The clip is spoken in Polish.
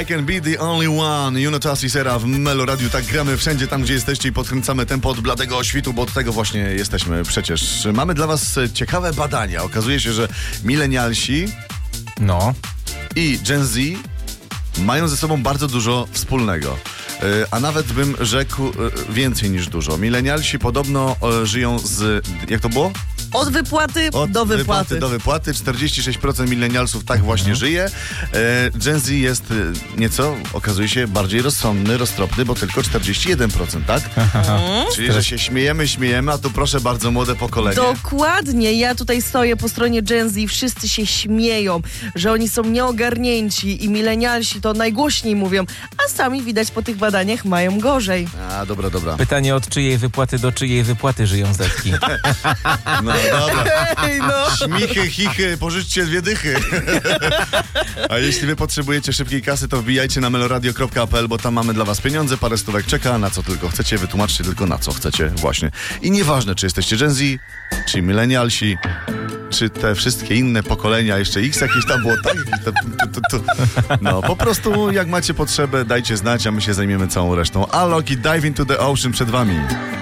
I can be the only one. Juno Czas i Sera w Melo Radiu. Tak gramy wszędzie tam, gdzie jesteście i podkręcamy tempo od bladego oświtu, bo od tego właśnie jesteśmy przecież. Mamy dla was ciekawe badania. Okazuje się, że milenialsi i Gen Z mają ze sobą bardzo dużo wspólnego. A nawet bym rzekł więcej niż dużo. Milenialsi podobno żyją z... Jak to było? Od wypłaty do wypłaty. Do wypłaty. 46% milenialsów tak właśnie żyje. Gen Z jest nieco, okazuje się, bardziej rozsądny, roztropny, bo tylko 41%, tak? Czyli, że się śmiejemy, a tu proszę bardzo, młode pokolenie. Dokładnie. Ja tutaj stoję po stronie Gen Z i wszyscy się śmieją, że oni są nieogarnięci i milenialsi to najgłośniej mówią, a sami widać po tych badaniach mają gorzej. A, dobra. Pytanie, od czyjej wypłaty do czyjej wypłaty żyją zetki? No dobra. Hej, no. Śmichy, chichy, pożyczcie 2 dychy. A jeśli wy potrzebujecie szybkiej kasy, to wbijajcie na meloradio.pl, bo tam mamy dla was pieniądze, parę stówek czeka, na co tylko chcecie, wytłumaczcie tylko na co chcecie właśnie. I nieważne, czy jesteście Gen Z, czy milenialsi, czy te wszystkie inne pokolenia, jeszcze X jakieś tam było, tak? No, po prostu jak macie potrzebę, dajcie znać, a my się zajmiemy całą resztą. Alok i Dive into the Ocean przed wami.